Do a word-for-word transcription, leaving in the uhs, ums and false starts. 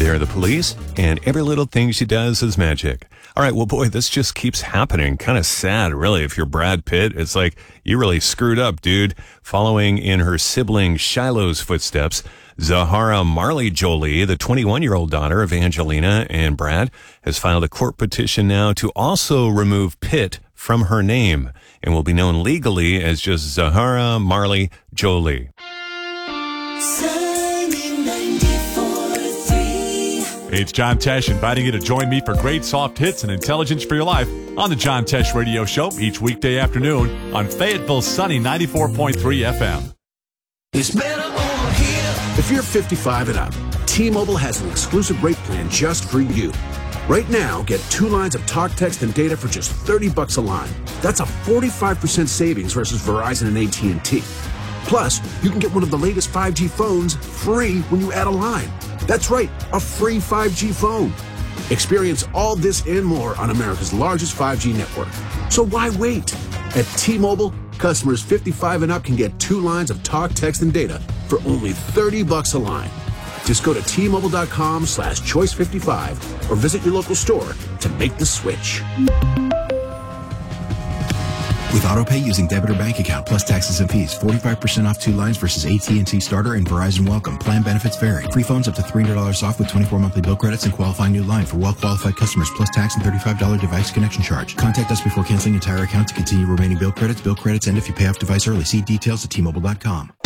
They're the police, and every little thing she does is magic. All right, well, boy, this just keeps happening. Kind of sad, really. If you're Brad Pitt, it's like you really screwed up, dude. Following in her sibling Shiloh's footsteps, Zahara Marley Jolie, the twenty-one-year-old daughter of Angelina and Brad, has filed a court petition now to also remove Pitt from her name and will be known legally as just Zahara Marley Jolie. Hey, it's John Tesh inviting you to join me for great soft hits and intelligence for your life on the John Tesh Radio Show each weekday afternoon on Fayetteville's sunny ninety-four point three F M. It's better over here. If you're fifty-five and up, T-Mobile has an exclusive rate plan just for you. Right now, get two lines of talk, text, and data for just thirty bucks a line. That's a forty-five percent savings versus Verizon and A T and T. Plus, you can get one of the latest five G phones free when you add a line. That's right, a free five G phone. Experience all this and more on America's largest five G network. So why wait? At T-Mobile, customers fifty-five and up can get two lines of talk, text, and data for only thirty bucks a line. Just go to T-Mobile.com slash choice 55 or visit your local store to make the switch. With AutoPay using debit or bank account plus taxes and fees, forty-five percent off two lines versus A T and T Starter and Verizon Welcome. Plan benefits vary. Free phones up to three hundred dollars off with twenty-four monthly bill credits and qualifying new line for well-qualified customers plus tax and thirty-five dollars device connection charge. Contact us before canceling entire account to continue remaining bill credits. Bill credits end if you pay off device early. See details at T Mobile dot com.